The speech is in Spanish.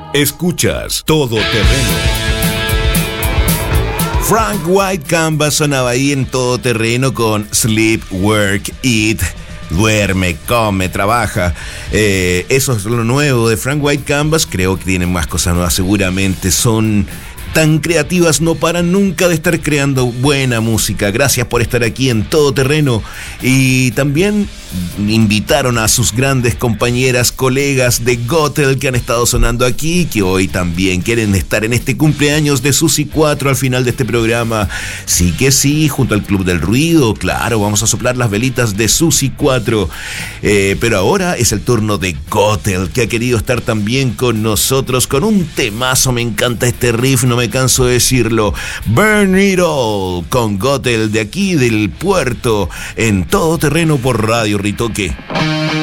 Escuchas Todo Terreno. Frank White Canvas sonaba ahí en Todo Terreno con Sleep, Work, Eat. Duerme, come, trabaja. Eso es lo nuevo de Frank White Canvas. Creo que tienen más cosas nuevas seguramente. Son tan creativas, no paran nunca de estar creando buena música. Gracias por estar aquí en Todo Terreno. Y también invitaron a sus grandes compañeras, colegas de Gotel que han estado sonando aquí, que hoy también quieren estar en este cumpleaños de Susi 4 al final de este programa. Sí que sí, junto al Club del Ruido, claro, vamos a soplar las velitas de Susi 4. Pero ahora es el turno de Gotel, que ha querido estar también con nosotros con un temazo. Me encanta este riff, no me canso de decirlo. Burn It All, con Gotel de aquí del puerto, en Todo Terreno por Radio Ritoque.